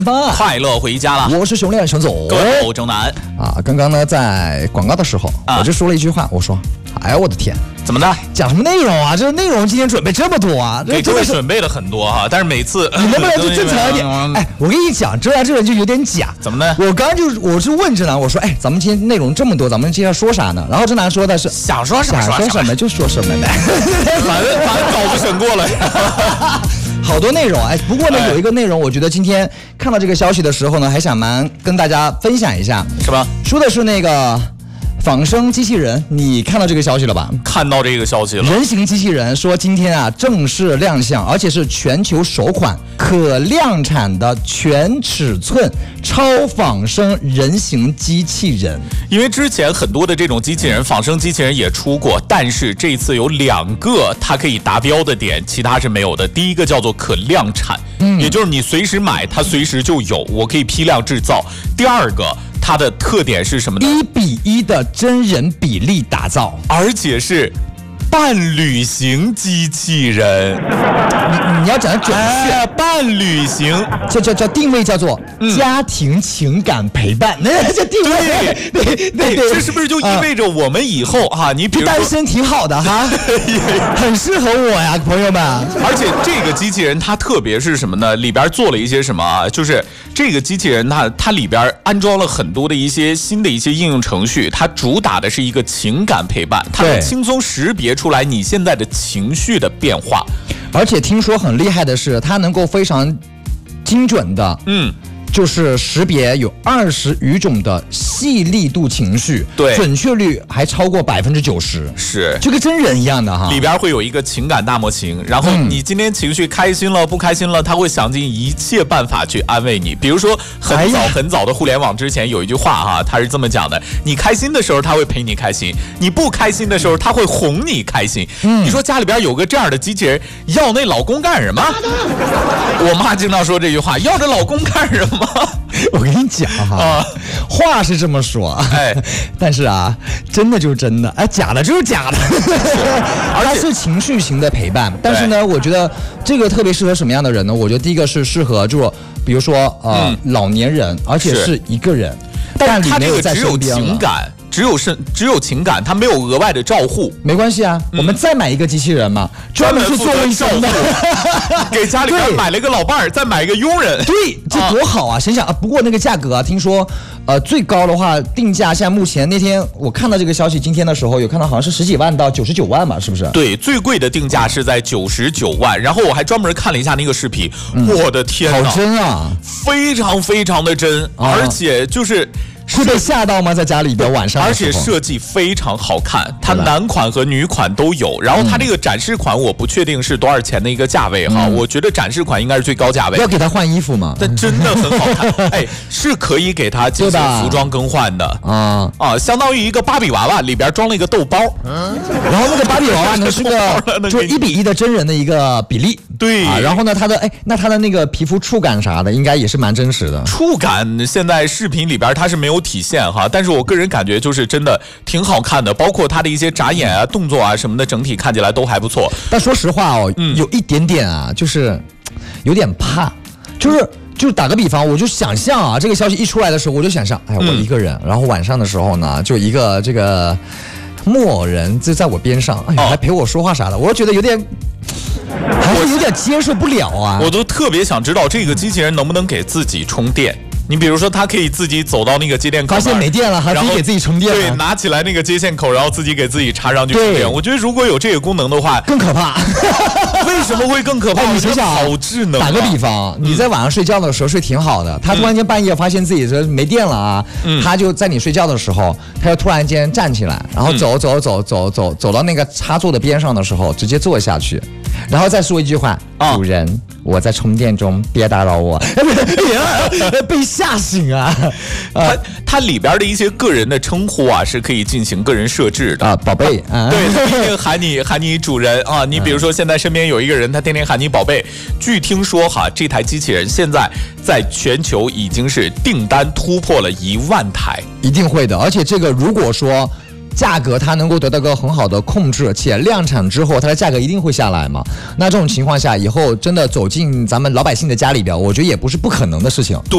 快乐回家了， 我是熊亮熊总， 各位我周南啊。刚刚呢，在广告的时候，我就说了一句话，我说：“哎，我的天， 怎么的？ 讲什么内容啊？这内容今天准备这么多啊？ 给各位准备了很多哈，但是每次你能不能就正常一点？哎，我跟你讲，周南这人就有点假。 怎么呢？ 我是问周南，我说：哎，咱们今天内容这么多，咱们今天要说啥呢？然后周南说的是想说什么说什么就说什么呗， 反正稿子审过了。 好多内容哎，不过呢，有一个内容，我觉得今天看到这个消息的时候呢，还想跟大家分享一下。 什么？ 说的是那个仿生机器人，你看到这个消息了吧？ 看到这个消息了。 人形机器人说今天啊正式亮相，而且是全球首款可量产的全尺寸超仿生人形机器人。 因为之前很多的这种机器人，仿生机器人也出过，但是这次有2个它可以达标的点，其他是没有的。第一个叫做可量产，也就是你随时买，它随时就有，我可以批量制造。第二个，它的特点是什么呢 ？1:1的真人比例打造， 而且是伴侣型机器人。 你要讲的准确， 伴侣型， 叫定位叫做家庭情感陪伴，那叫定位。对， 这是不是就意味着我们以后哈，你比如说单身挺好的哈，很适合我呀，朋友们。 而且这个机器人它特别是什么呢？里边做了一些什么啊？就是这个机器人它里边安装了很多的一些新的一些应用程序，它主打的是一个情感陪伴，它能轻松识别出来你现在的情绪的变化。 而且听说很厉害的是，它能够非常精准的，就是识别有20余种的细粒度情绪， 对， 准确率还超过90%， 是就跟真人一样的哈。 里边会有一个情感大模型，然后你今天情绪开心了、不开心了，他会想尽一切办法去安慰你。比如说很早的互联网之前有一句话哈，他是这么讲的：你开心的时候他会陪你开心，你不开心的时候他会哄你开心。你说家里边有个这样的机器人，要那老公干什么？我妈经常说这句话：要这老公干什么？ 我跟你讲哈，话是这么说，但是啊，真的就是真的，哎，假的就是假的。它是情绪型的陪伴，但是呢，我觉得这个特别适合什么样的人呢？我觉得第一个是适合，就是比如说老年人，而且是一个人， 但他这个只有情感。只有情感，它没有额外的照护， 没关系啊。我们再买一个机器人嘛，专门去做卫生的， 给家里边买了一个老伴儿，再买一个佣人。 对，这多好啊！想想啊，不过那个价格啊，听说最高的话定价，现在目前那天我看到这个消息，今天的时候有看到好像是10几万到99万吧，是不是？ 对，最贵的定价是在99万。然后我还专门看了一下那个视频，我的天哪， 好真啊， 非常非常的真，而且就是。 会被吓到吗？在家里边晚上， 而且设计非常好看，它男款和女款都有。然后它这个展示款我不确定是多少钱的一个价位哈，我觉得展示款应该是最高价位。 要给他换衣服吗？ 但真的很好看，哎，是可以给他进行服装更换的相当于一个芭比娃娃，里边装了一个豆包， 然后那个芭比娃娃呢是个就是1:1的真人的一个比例， 对然后呢它的那个皮肤触感啥的应该也是蛮真实的。 触感现在视频里边它是没有体现哈，但是我个人感觉就是真的挺好看的，包括它的一些眨眼啊、动作啊什么的，整体看起来都还不错。 但说实话有一点点啊，就是有点怕，就是打个比方，我就想象啊，这个消息一出来的时候，我就想象，哎，我一个人，然后晚上的时候呢，就一个这个木偶人就在我边上，哎，还陪我说话啥的，我就觉得有点。还是有点接受不了啊！ 我都特别想知道这个机器人能不能给自己充电。你比如说，它可以自己走到那个接电口， 发现没电了，还自己给自己充电。 对，拿起来那个接线口，然后自己给自己插上去充电。我觉得如果有这个功能的话， 更可怕。 为什么会更可怕？ 你想想， 好智能。 打个比方，你在晚上睡觉的时候睡挺好的，他突然间半夜发现自己这没电了啊，他就在你睡觉的时候，他就突然间站起来，然后走到那个插座的边上的时候，直接坐下去，然后再说一句话：主人，我在充电中，别打扰我。被吓醒啊！ 它里边的一些个人的称呼啊，是可以进行个人设置的宝贝对，他天天喊你主人啊。你比如说现在身边有一个人，他天天喊你宝贝。据听说哈，这台机器人现在在全球已经是订单突破了1万台， 一定会的。而且这个如果说价格它能够得到个很好的控制，且量产之后它的价格一定会下来嘛。那这种情况下，以后真的走进咱们老百姓的家里边，我觉得也不是不可能的事情。对。